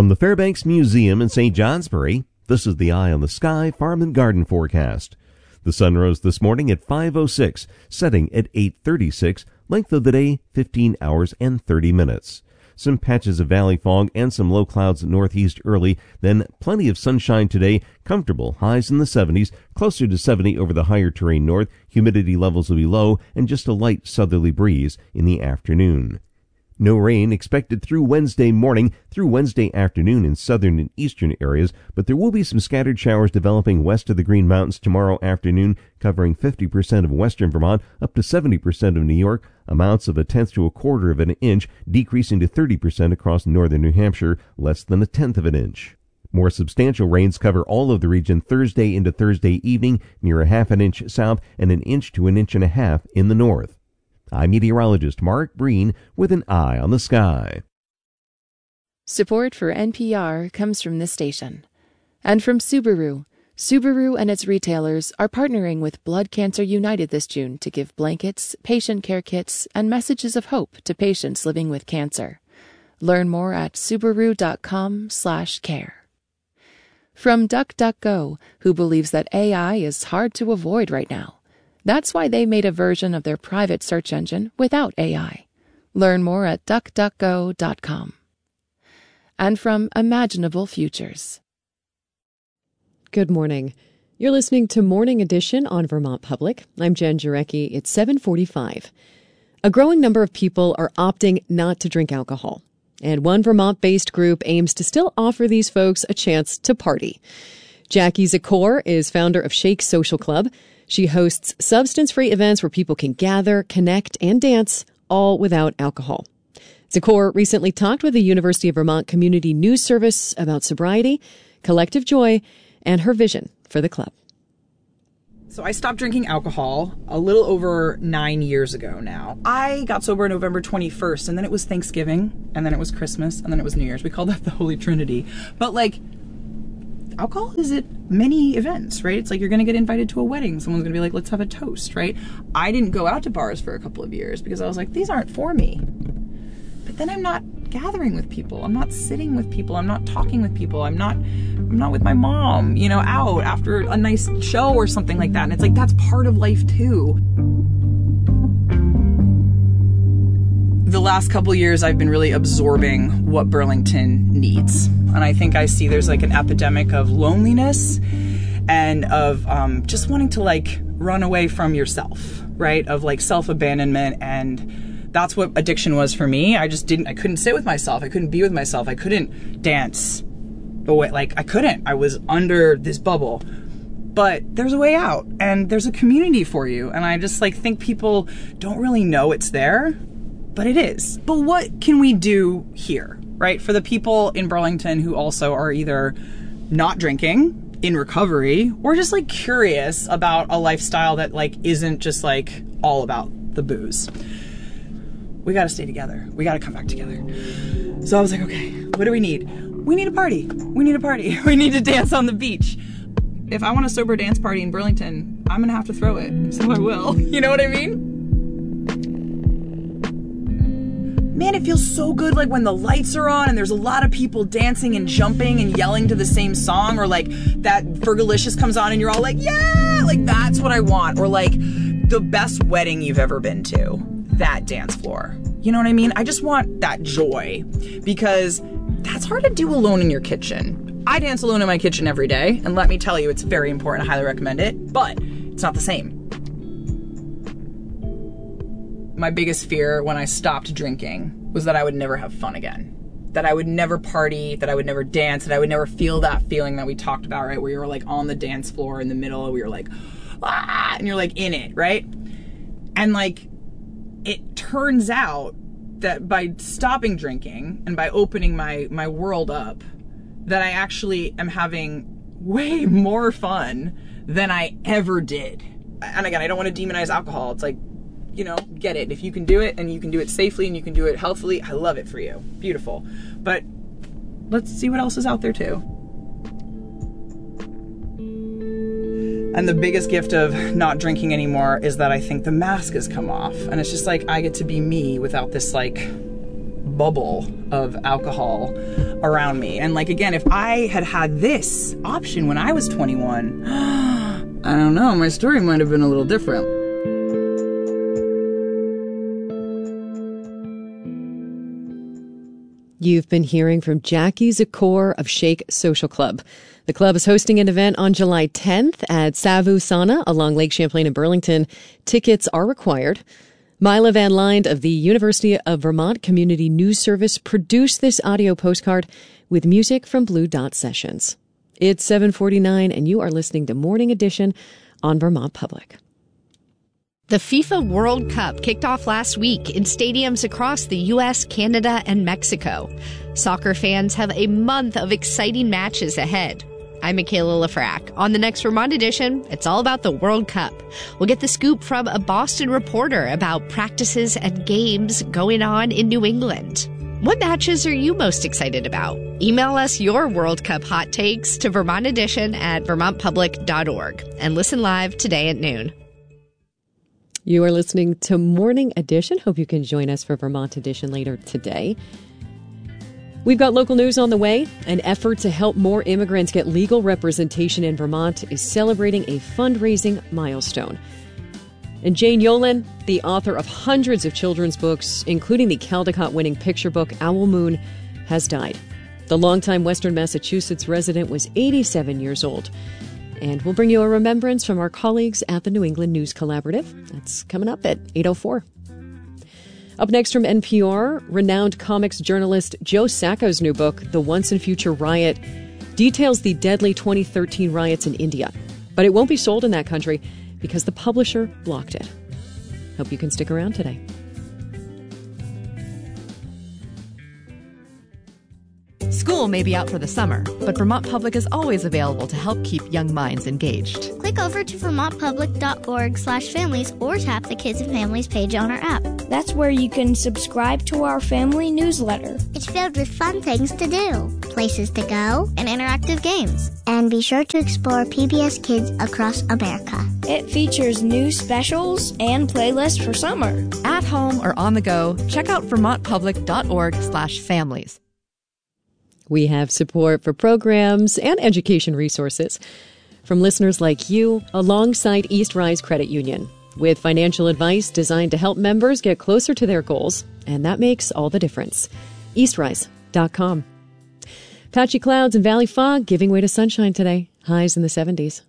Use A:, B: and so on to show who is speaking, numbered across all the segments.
A: From the Fairbanks Museum in St. Johnsbury, this is the Eye on the Sky Farm and Garden forecast. The sun rose this morning at 5:06, setting at 8:36, length of the day 15 hours and 30 minutes. Some patches of valley fog and some low clouds northeast early, then plenty of sunshine today, comfortable highs in the 70s, closer to 70 over the higher terrain north, humidity levels will be low, and just a light southerly breeze in the afternoon. No rain expected through Wednesday morning, through Wednesday afternoon in southern and eastern areas, but there will be some scattered showers developing west of the Green Mountains tomorrow afternoon, covering 50% of western Vermont, up to 70% of New York, amounts of 1/10 to 1/4 of an inch, decreasing to 30% across northern New Hampshire, less than 1/10 of an inch. More substantial rains cover all of the region Thursday into Thursday evening, near a 1/2 inch south and 1 inch to 1.5 inches in the north. I'm meteorologist Mark Breen with an Eye on the Sky.
B: Support for NPR comes from this station. And from Subaru. Subaru and its retailers are partnering with Blood Cancer United this June to give blankets, patient care kits, and messages of hope to patients living with cancer. Learn more at Subaru.com/care. From DuckDuckGo, who believes that AI is hard to avoid right now. That's why they made a version of their private search engine without AI. Learn more at DuckDuckGo.com. And from Imaginable Futures.
C: Good morning. You're listening to Morning Edition on Vermont Public. I'm Jen Jarecki. It's 7:45. A growing number of people are opting not to drink alcohol. And one Vermont-based group aims to still offer these folks a chance to party. Jackie Zakor is founder of Shake Social Club. She hosts substance-free events where people can gather, connect, and dance, all without alcohol. Zakor recently talked with the University of Vermont Community News Service about sobriety, collective joy, and her vision for the club.
D: So I stopped drinking alcohol a little over 9 years ago now. I got sober November 21st, and then it was Thanksgiving, and then it was Christmas, and then it was New Year's. We call that the Holy Trinity. But alcohol is at many events, right? It's like you're going to get invited to a wedding. Someone's going to be like, let's have a toast, right? I didn't go out to bars for a couple of years because I was like, these aren't for me. But then I'm not gathering with people. I'm not sitting with people. I'm not talking with people. I'm not with my mom, out after a nice show or something like that. And it's like, that's part of life too. The last couple years, I've been really absorbing what Burlington needs. And I think I see there's an epidemic of loneliness and of just wanting to run away from yourself, right? Of self-abandonment. And that's what addiction was for me. I couldn't sit with myself. I couldn't be with myself. I couldn't dance away. I couldn't. I was under this bubble. But there's a way out and there's a community for you. And I just think people don't really know it's there. But it is. But what can we do here, right? For the people in Burlington who also are either not drinking, in recovery, or just curious about a lifestyle that isn't just all about the booze. We got to stay together. We got to come back together. So I was like, okay, what do we need? We need a party. We need a party. We need to dance on the beach. If I want a sober dance party in Burlington, I'm going to have to throw it. So I will. You know what I mean? Man, it feels so good when the lights are on and there's a lot of people dancing and jumping and yelling to the same song, or that Fergalicious comes on and you're all yeah, that's what I want. Or the best wedding you've ever been to, that dance floor. You know what I mean? I just want that joy, because that's hard to do alone in your kitchen. I dance alone in my kitchen every day, and let me tell you, it's very important. I highly recommend it, but it's not the same. My biggest fear when I stopped drinking was that I would never have fun again. That I would never party, that I would never dance, that I would never feel that feeling that we talked about, right? Where you're on the dance floor in the middle, and we were ah, and you're in it, right? And it turns out that by stopping drinking and by opening my world up, that I actually am having way more fun than I ever did. And again, I don't want to demonize alcohol. It's get it. If you can do it and you can do it safely and you can do it healthfully, I love it for you. Beautiful. But let's see what else is out there too. And the biggest gift of not drinking anymore is that I think the mask has come off. And it's just I get to be me without this bubble of alcohol. around me. And like, again, if I had had this option when I was 21, I don't know, my story might have been a little different.
C: You've been hearing from Jackie Zakor of Shake Social Club. The club is hosting an event on July 10th at Savu Sauna along Lake Champlain in Burlington. Tickets are required. Mila Van Linde of the University of Vermont Community News Service produced this audio postcard with music from Blue Dot Sessions. It's 7:49 and you are listening to Morning Edition on Vermont Public.
E: The FIFA World Cup kicked off last week in stadiums across the U.S., Canada, and Mexico. Soccer fans have a month of exciting matches ahead. I'm Michaela Lafrac. On the next Vermont Edition, it's all about the World Cup. We'll get the scoop from a Boston reporter about practices and games going on in New England. What matches are you most excited about? Email us your World Cup hot takes to vermontedition@vermontpublic.org and listen live today at noon.
C: You are listening to Morning Edition. Hope you can join us for Vermont Edition later today. We've got local news on the way. An effort to help more immigrants get legal representation in Vermont is celebrating a fundraising milestone. And Jane Yolen, the author of hundreds of children's books, including the Caldecott-winning picture book Owl Moon, has died. The longtime Western Massachusetts resident was 87 years old. And we'll bring you a remembrance from our colleagues at the New England News Collaborative. That's coming up at 8:04. Up next from NPR, renowned comics journalist Joe Sacco's new book, The Once and Future Riot, details the deadly 2013 riots in India. But it won't be sold in that country because the publisher blocked it. Hope you can stick around today.
F: School may be out for the summer, but Vermont Public is always available to help keep young minds engaged.
G: Click over to vermontpublic.org/families or tap the Kids and Families page on our app.
H: That's where you can subscribe to our family newsletter.
G: It's filled with fun things to do, places to go, and interactive games. And be sure to explore PBS Kids across America.
H: It features new specials and playlists for summer.
F: At home or on the go, check out vermontpublic.org/families.
C: We have support for programs and education resources from listeners like you alongside East Rise Credit Union, with financial advice designed to help members get closer to their goals, and that makes all the difference. EastRise.com. Patchy clouds and valley fog giving way to sunshine today. Highs in the 70s.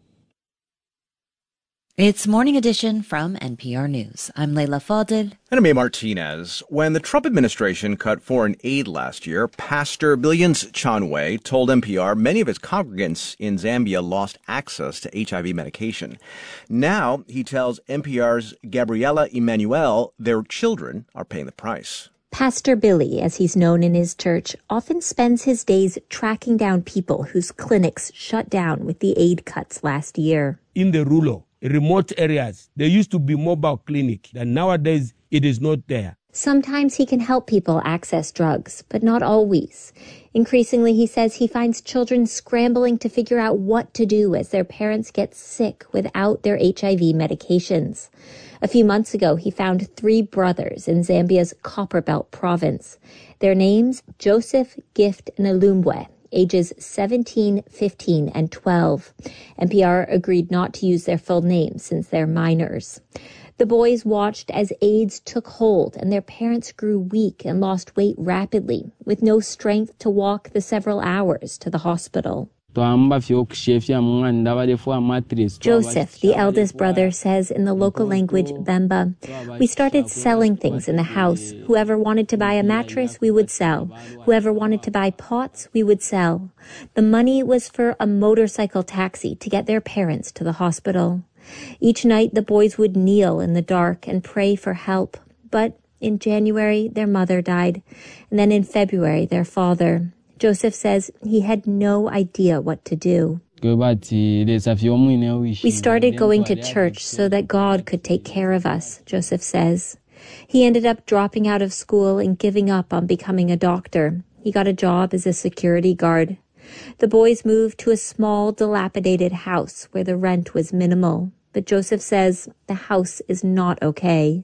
I: It's Morning Edition from NPR News. I'm Leila Fadel.
J: And I'm A. Martinez. When the Trump administration cut foreign aid last year, Pastor Billions Chanwe told NPR many of his congregants in Zambia lost access to HIV medication. Now, he tells NPR's Gabriela Emanuel their children are paying the price.
K: Pastor Billy, as he's known in his church, often spends his days tracking down people whose clinics shut down with the aid cuts last year.
L: In the rural, remote areas, there used to be mobile clinic, and nowadays it is not there.
K: Sometimes he can help people access drugs, but not always. Increasingly, he says he finds children scrambling to figure out what to do as their parents get sick without their HIV medications. A few months ago, he found 3 brothers in Zambia's Copperbelt province. Their names, Joseph, Gift, and Alumbwe, ages 17, 15, and 12. NPR agreed not to use their full names since they're minors. The boys watched as AIDS took hold and their parents grew weak and lost weight rapidly, with no strength to walk the several hours to the hospital.
M: Joseph,
K: the eldest brother, says in the local language Bemba, "We started selling things in the house. Whoever wanted to buy a mattress, we would sell. Whoever wanted to buy pots, we would sell. The money was for a motorcycle taxi to get their parents to the hospital. Each night the boys would kneel in the dark and pray for help. But in January, their mother died, and then in February, their father. Joseph says he had no idea what to do. We started going to church so that God could take care of us, Joseph says. He ended up dropping out of school and giving up on becoming a doctor. He got a job as a security guard. The boys moved to a small, dilapidated house where the rent was minimal. but Joseph says the house is not okay.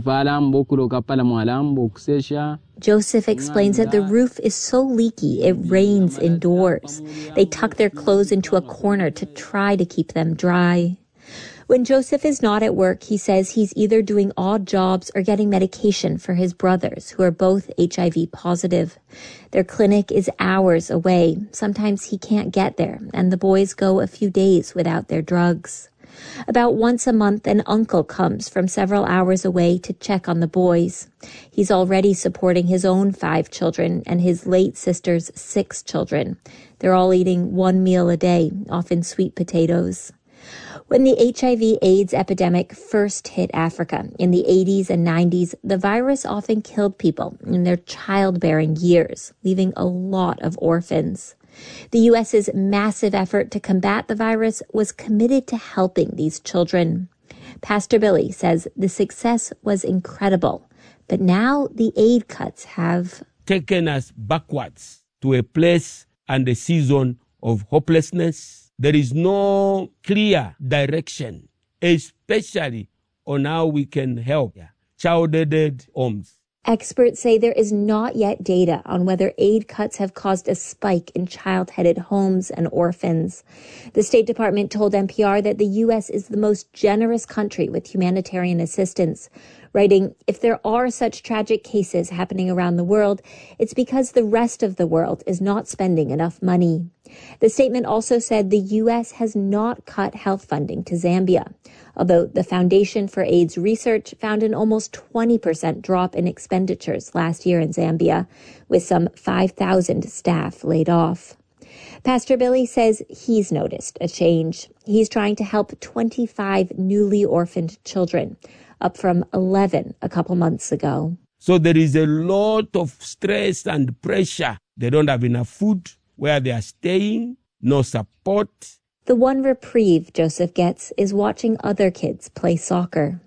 K: Joseph explains that the roof is so leaky it rains indoors. They tuck their clothes into a corner to try to keep them dry. When Joseph is not at work, he says he's either doing odd jobs or getting medication for his brothers, who are both HIV positive. Their clinic is hours away. Sometimes he can't get there, and the boys go a few days without their drugs. About once a month, an uncle comes from several hours away to check on the boys. He's already supporting his own 5 children and his late sister's 6 children. They're all eating 1 meal a day, often sweet potatoes. When the HIV/AIDS epidemic first hit Africa in the 80s and 90s, the virus often killed people in their childbearing years, leaving a lot of orphans. The U.S.'s massive effort to combat the virus was committed to helping these children. Pastor Billy says the success was incredible, but now the aid cuts have
L: taken us backwards to a place and a season of hopelessness. There is no clear direction, especially on how we can help child-aided homes.
K: Experts say there is not yet data on whether aid cuts have caused a spike in child-headed homes and orphans. The State Department told NPR that the U.S. is the most generous country with humanitarian assistance, writing, "If there are such tragic cases happening around the world, it's because the rest of the world is not spending enough money." The statement also said the U.S. has not cut health funding to Zambia, although the Foundation for AIDS Research found an almost 20% drop in expenditures last year in Zambia, with some 5,000 staff laid off. Pastor Billy says he's noticed a change. He's trying to help 25 newly orphaned children, up from 11 a couple months ago.
L: So there is a lot of stress and pressure. They don't have enough food where they are staying, no support.
K: The one reprieve Joseph gets is watching other kids play soccer.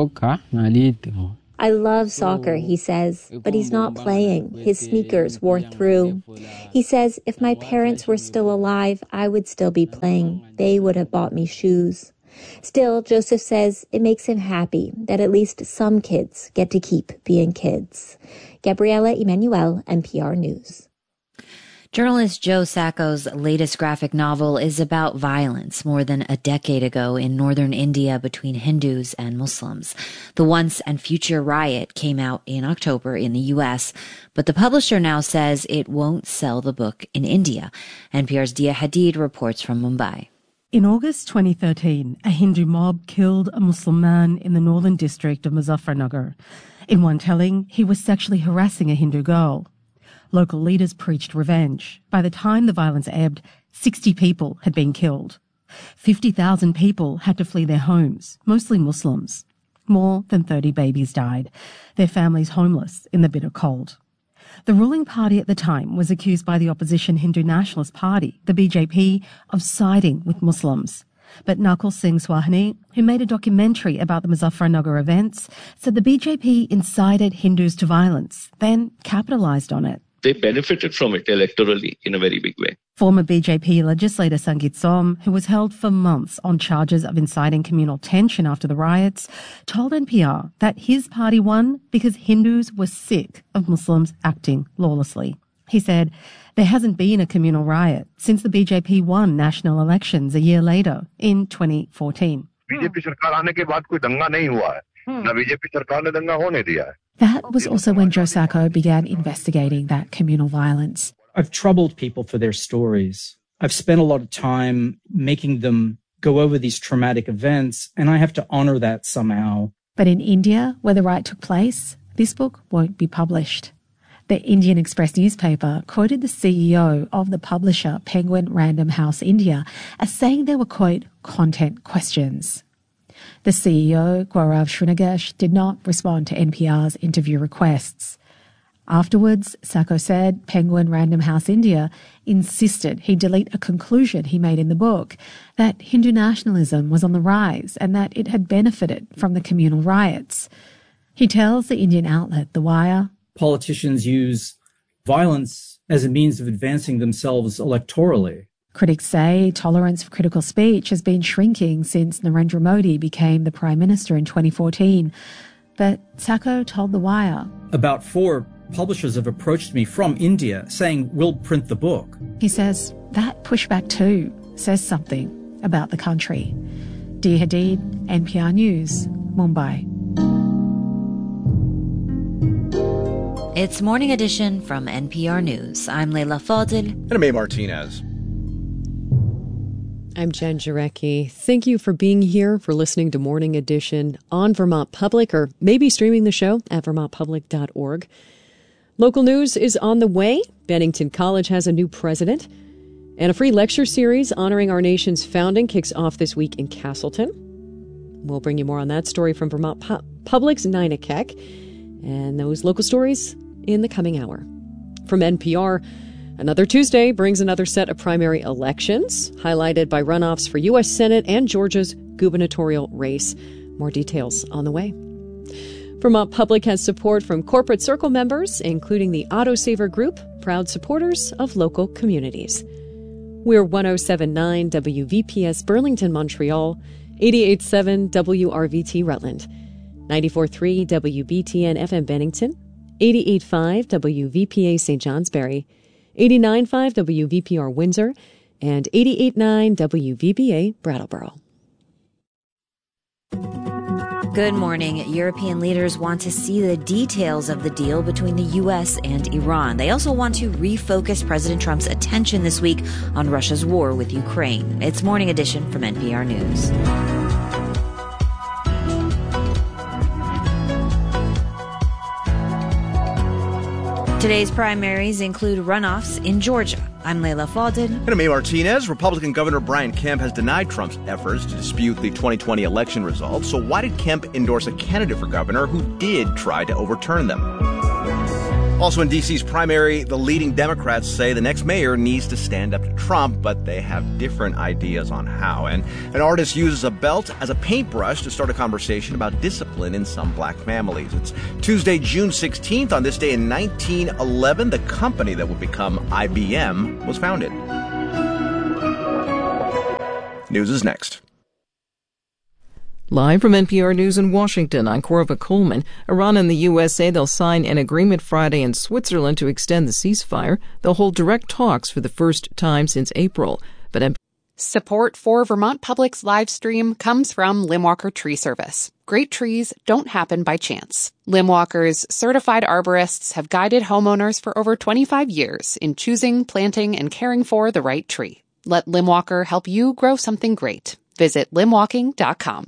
K: "I love soccer," he says, but he's not playing. His sneakers wore through. He says, "If my parents were still alive, I would still be playing. They would have bought me shoes." Still, Joseph says it makes him happy that at least some kids get to keep being kids. Gabriela Emanuel, NPR News.
I: Journalist Joe Sacco's latest graphic novel is about violence more than a decade ago in northern India between Hindus and Muslims. The Once and Future Riot came out in October in the U.S., but the publisher now says it won't sell the book in India. NPR's Dia Hadid reports from Mumbai.
M: In August 2013, a Hindu mob killed a Muslim man in the northern district of Muzaffarnagar. In one telling, he was sexually harassing a Hindu girl. Local leaders preached revenge. By the time the violence ebbed, 60 people had been killed. 50,000 people had to flee their homes, mostly Muslims. More than 30 babies died, their families homeless in the bitter cold. The ruling party at the time was accused by the opposition Hindu Nationalist Party, the BJP, of siding with Muslims. But Nakul Singh Swahani, who made a documentary about the Muzaffarnagar events, said the BJP incited Hindus to violence, then capitalized on it.
N: They benefited from it electorally in a very big way.
M: Former BJP legislator Sangeet Som, who was held for months on charges of inciting communal tension after the riots, told NPR that his party won because Hindus were sick of Muslims acting lawlessly. He said, there hasn't been a communal riot since the BJP won national elections a year later, in 2014. That was also when Joe Sacco began investigating that communal violence.
O: I've troubled people for their stories. I've spent a lot of time making them go over these traumatic events, and I have to honor that somehow.
M: But in India, where the riot took place, this book won't be published. The Indian Express newspaper quoted the CEO of the publisher Penguin Random House India as saying there were, quote, content questions. The CEO, Gaurav Srinagesh, did not respond to NPR's interview requests. Afterwards, Sacco said Penguin Random House India insisted he delete a conclusion he made in the book, that Hindu nationalism was on the rise and that it had benefited from the communal riots. He tells the Indian outlet The Wire,
O: politicians use violence as a means of advancing themselves electorally.
M: Critics say tolerance for critical speech has been shrinking since Narendra Modi became the Prime Minister in 2014. But Sacco told The Wire,
O: about 4 publishers have approached me from India saying, we'll print the book.
M: He says that pushback too says something about the country. Dia Hadid, NPR News, Mumbai.
I: It's Morning Edition from NPR News. I'm Leila Fadel.
J: And I'm Abe Martinez.
C: I'm Jen Jarecki. Thank you for being here, for listening to Morning Edition on Vermont Public, or maybe streaming the show at vermontpublic.org. Local news is on the way. Bennington College has a new president. And a free lecture series honoring our nation's founding kicks off this week in Castleton. We'll bring you more on that story from Vermont Public's Nina Keck, and those local stories in the coming hour. From NPR, another Tuesday brings another set of primary elections, highlighted by runoffs for U.S. Senate and Georgia's gubernatorial race. More details on the way. Vermont Public has support from Corporate Circle members, including the Autosaver Group, proud supporters of local communities. We're 107.9 WVPS Burlington, Montreal, 88.7 WRVT Rutland, 94.3 WBTN FM Bennington, 88.5 WVPA St. Johnsbury, 89.5 WVPR Windsor, and 88.9 WVBA Brattleboro.
I: Good morning. European leaders want to see the details of the deal between the U.S. and Iran. They also want to refocus President Trump's attention this week on Russia's war with Ukraine. It's Morning Edition from NPR News. Today's primaries include runoffs in Georgia. I'm Leila Fadel.
J: And I'm Abe Martinez. Republican Governor Brian Kemp has denied Trump's efforts to dispute the 2020 election results. So why did Kemp endorse a candidate for governor who did try to overturn them? Also in D.C.'s primary, the leading Democrats say the next mayor needs to stand up to Trump, but they have different ideas on how. And an artist uses a belt as a paintbrush to start a conversation about discipline in some black families. It's Tuesday, June 16th. On this day in 1911, the company that would become IBM was founded. News is next.
P: Live from NPR News in Washington, I'm Corva Coleman. Iran and the U.S. say they'll sign an agreement Friday in Switzerland to extend the ceasefire. They'll hold direct talks for the first time since April. But
Q: support for Vermont Public's live stream comes from Limwalker Tree Service. Great trees don't happen by chance. Limwalker's certified arborists have guided homeowners for over 25 years in choosing, planting, and caring for the right tree. Let Limwalker help you grow something great. Visit limwalking.com.